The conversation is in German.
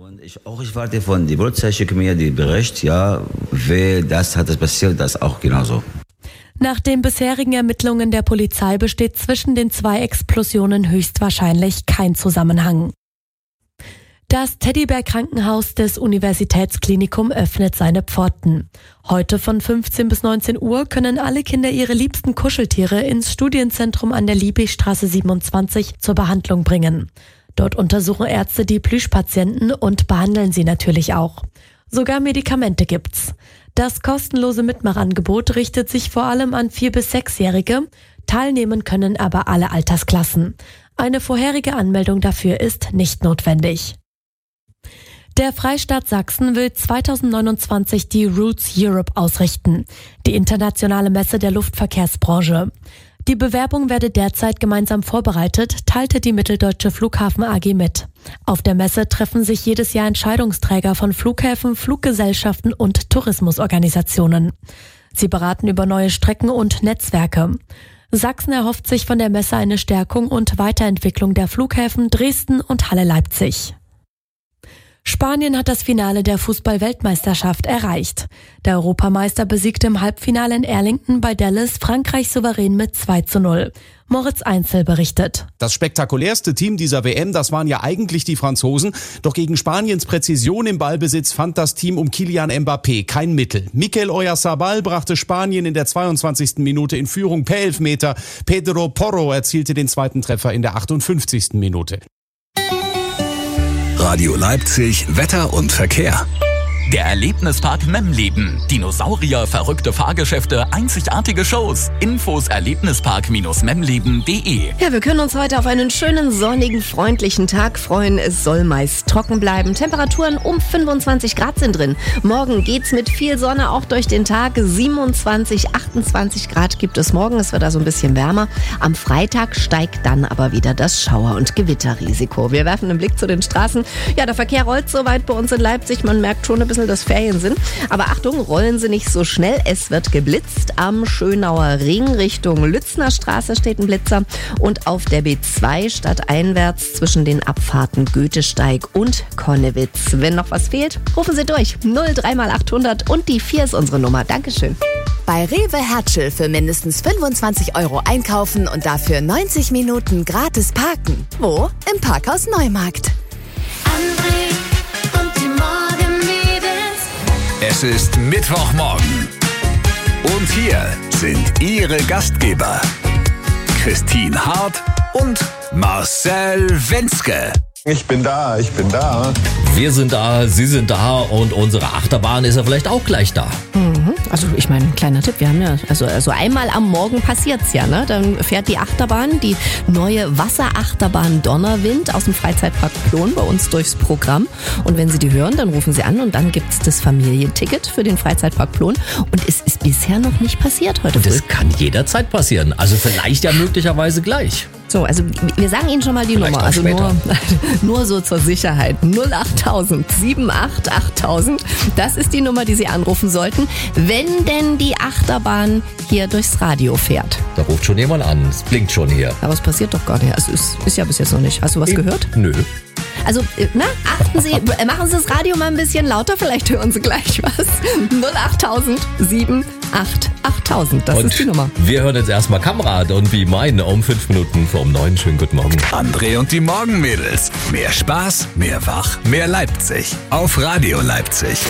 Und ich warte von die Polizei, schicke mir die Bericht, ja, wer das hat es passiert, das auch genauso. Nach den bisherigen Ermittlungen der Polizei besteht zwischen den 2 Explosionen höchstwahrscheinlich kein Zusammenhang. Das Teddybär-Krankenhaus des Universitätsklinikums öffnet seine Pforten. Heute von 15 bis 19 Uhr können alle Kinder ihre liebsten Kuscheltiere ins Studienzentrum an der Liebigstraße 27 zur Behandlung bringen. Dort untersuchen Ärzte die Plüschpatienten und behandeln sie natürlich auch. Sogar Medikamente gibt's. Das kostenlose Mitmachangebot richtet sich vor allem an 4- bis 6-Jährige. Teilnehmen können aber alle Altersklassen. Eine vorherige Anmeldung dafür ist nicht notwendig. Der Freistaat Sachsen will 2029 die Roots Europe ausrichten, die internationale Messe der Luftverkehrsbranche. Die Bewerbung werde derzeit gemeinsam vorbereitet, teilte die Mitteldeutsche Flughafen AG mit. Auf der Messe treffen sich jedes Jahr Entscheidungsträger von Flughäfen, Fluggesellschaften und Tourismusorganisationen. Sie beraten über neue Strecken und Netzwerke. Sachsen erhofft sich von der Messe eine Stärkung und Weiterentwicklung der Flughäfen Dresden und Halle-Leipzig. Spanien hat das Finale der Fußball-Weltmeisterschaft erreicht. Der Europameister besiegte im Halbfinale in Arlington bei Dallas Frankreich souverän mit 2:0. Moritz Einzel berichtet. Das spektakulärste Team dieser WM, das waren ja eigentlich die Franzosen. Doch gegen Spaniens Präzision im Ballbesitz fand das Team um Kylian Mbappé kein Mittel. Mikel Oyarzabal brachte Spanien in der 22. Minute in Führung per Elfmeter. Pedro Porro erzielte den zweiten Treffer in der 58. Minute. Radio Leipzig, Wetter und Verkehr. Der Erlebnispark Memleben. Dinosaurier, verrückte Fahrgeschäfte, einzigartige Shows. Infos erlebnispark-memleben.de. Ja, wir können uns heute auf einen schönen, sonnigen, freundlichen Tag freuen. Es soll meist trocken bleiben. Temperaturen um 25 Grad sind drin. Morgen geht's mit viel Sonne auch durch den Tag. 27, 28 Grad gibt es morgen. Es wird also ein bisschen wärmer. Am Freitag steigt dann aber wieder das Schauer- und Gewitterrisiko. Wir werfen einen Blick zu den Straßen. Ja, der Verkehr rollt soweit bei uns in Leipzig. Man merkt schon ein bisschen, dass Ferien sind. Aber Achtung, rollen Sie nicht so schnell. Es wird geblitzt. Am Schönauer Ring Richtung Lützner Straße steht ein Blitzer. Und auf der B2 stadteinwärts zwischen den Abfahrten Goethesteig und Konnewitz. Wenn noch was fehlt, rufen Sie durch. 03 mal 800 und die 4 ist unsere Nummer. Dankeschön. Bei Rewe Hertschel für mindestens 25 € einkaufen und dafür 90 Minuten gratis parken. Wo? Im Parkhaus Neumarkt. André und die Morgenmädels. Es ist Mittwochmorgen. Und hier sind Ihre Gastgeber. Christine Hart und Marcel Wenzke. Ich bin da. Wir sind da, Sie sind da und unsere Achterbahn ist ja vielleicht auch gleich da. Also ich meine, ein kleiner Tipp, wir haben ja, also einmal am Morgen passiert's ja, ne? Dann fährt die Achterbahn, die neue Wasserachterbahn Donnerwind aus dem Freizeitpark Plon bei uns durchs Programm. Und wenn Sie die hören, dann rufen Sie an und dann gibt's das Familienticket für den Freizeitpark Plon. Und es ist bisher noch nicht passiert heute früh. Das kann jederzeit passieren, also vielleicht ja möglicherweise gleich. So, also wir sagen Ihnen schon mal die Vielleicht Nummer, also nur so zur Sicherheit. 08000 78 8000. Das ist die Nummer, die Sie anrufen sollten, wenn denn die Achterbahn hier durchs Radio fährt. Da ruft schon jemand an, es blinkt schon hier. Aber es passiert doch gar nicht. Also es ist ja bis jetzt noch nicht. Hast du was gehört? Nö. Also, achten Sie, machen Sie das Radio mal ein bisschen lauter, vielleicht hören Sie gleich was. 08000 78 8000, das ist die Nummer. Wir hören jetzt erstmal Kamerad und wie meine um 5 Minuten vor um 9. Schönen guten Morgen. André und die Morgenmädels. Mehr Spaß, mehr Wach, mehr Leipzig. Auf Radio Leipzig.